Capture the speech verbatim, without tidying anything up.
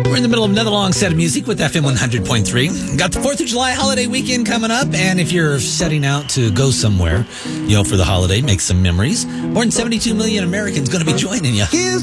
We're in the middle of another long set of music with F M one hundred point three. Got the fourth of July holiday weekend coming up, and if you're setting out to go somewhere, you know, for the holiday, make some memories, more than seventy-two million Americans going to be joining you.